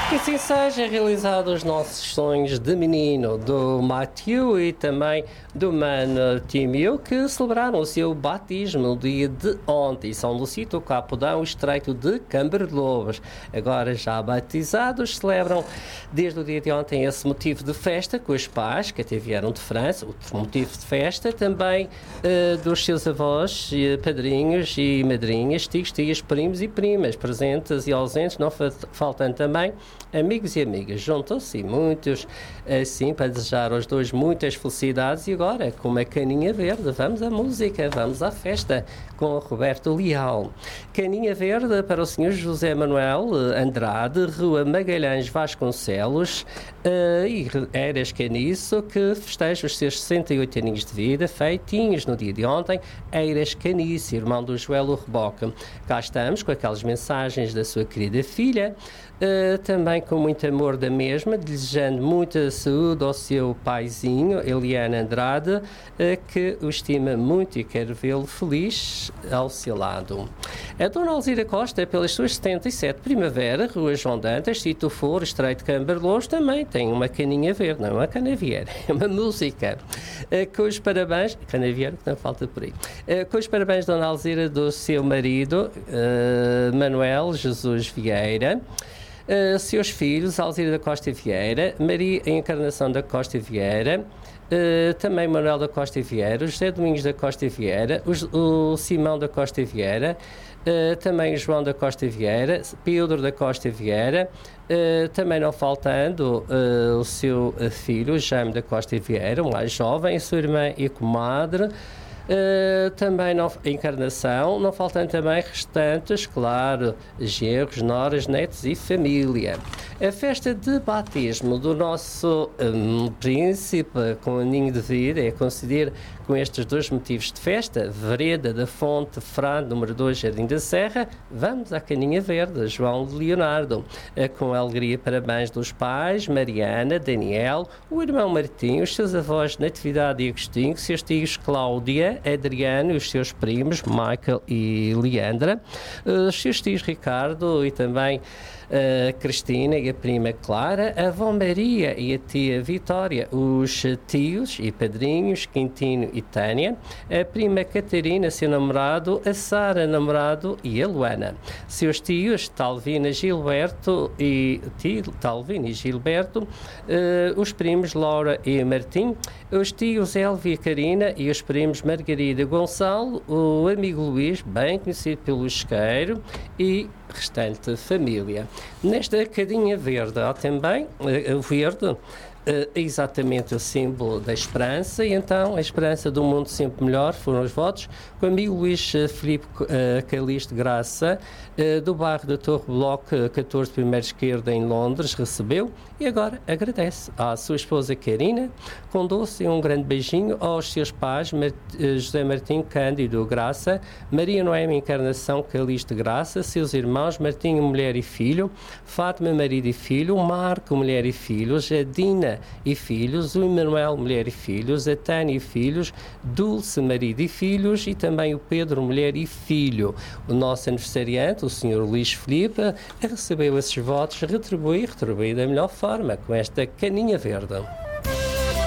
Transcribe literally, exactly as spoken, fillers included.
Que assim seja realizado os nossos sonhos de menino do Matthew e também do Mano Tímio, que celebraram o seu batismo no dia de ontem. São Lucito, Capodão, o Estreito de Camberlobos. Agora já batizados, celebram desde o dia de ontem esse motivo de festa com os pais, que até vieram de França, outro motivo de festa também uh, dos seus avós, uh, padrinhos e madrinhas, tios, tias, primos e primas, presentes e ausentes, não fa- faltando também amigos e amigas. Juntam-se muitos assim para desejar aos dois muitas felicidades. E agora, com uma caninha verde, vamos à música, vamos à festa com o Roberto Leal. Caninha verde para o senhor José Manuel Andrade, Rua Magalhães Vasconcelos, uh, e Eiras Caniço, que festeja os seus sessenta e oito aninhos de vida, feitinhos no dia de ontem. Eiras Caniço, irmão do Joelo Reboque. Cá estamos com aquelas mensagens da sua querida filha, Uh, também com muito amor da mesma, desejando muita saúde ao seu paizinho, Eliana Andrade, uh, que o estima muito e quer vê-lo feliz ao seu lado. A Dona Alzira Costa, pelas suas setenta e sete Primavera, Rua João Dantas, Sítio Foro, Estreito de Camberlobos, também tem uma caninha verde, não é uma canaviera, é uma música. Uh, com os parabéns, canaviera que não falta por aí, uh, com os parabéns, Dona Alzira, do seu marido, uh, Manuel Jesus Vieira, Uh, seus filhos, Alzira da Costa Vieira, Maria Encarnação da Costa Vieira, uh, também Manuel da Costa Vieira, José Domingos da Costa Vieira, os, o Simão da Costa Vieira, uh, também João da Costa Vieira, Pedro da Costa Vieira, uh, também não faltando uh, o seu filho, Jaime da Costa Vieira, o mais jovem, a sua irmã e comadre. Uh, também não, encarnação, não faltando também restantes, claro, genros, noras, netos e família. A festa de batismo do nosso um, príncipe com aninho de vida é conceder com estes dois motivos de festa, Vereda da Fonte, Frade, número dois, Jardim da Serra. Vamos à caninha verde, João de Leonardo, uh, com alegria, parabéns dos pais, Mariana, Daniel, o irmão Martim, os seus avós Natividade e Agostinho, seus tios Cláudia, Adriano e os seus primos, Michael e Leandra, os seus tios Ricardo e também a Cristina e a prima Clara, a avó Maria e a tia Vitória, os tios e padrinhos Quintino e Tânia, a prima Catarina, seu namorado, a Sara, namorado, e a Luana. Seus tios Talvina, Gilberto e tio Talvina e Gilberto, uh, os primos Laura e Martim, os tios Elvia e Karina e os primos Margarida Gonçalo, o amigo Luís, bem conhecido pelo Isqueiro, e restante família. Nesta cadinha verde há também uh, o verde, é exatamente o símbolo da esperança, e então a esperança de um mundo sempre melhor foram os votos com o amigo Luís Filipe uh, Calixto Graça, uh, do bairro da Torre Bloco catorze, primeira esquerda, em Londres, recebeu e agora agradece à sua esposa Karina, com doce e um grande beijinho, aos seus pais, Mart- José Martim Cândido Graça, Maria Noemi Encarnação Calixto Graça, seus irmãos Martinho, mulher e filho, Fátima, marido e filho, Marco, mulher e filhos, a Dina e filhos, o Emanuel, mulher e filhos, a Tânia e filhos, Dulce, marido e filhos, e também o Pedro, mulher e filho. O nosso aniversariante, o senhor Luís Filipe, recebeu esses votos, retribui e retribui da melhor forma com esta caninha verde.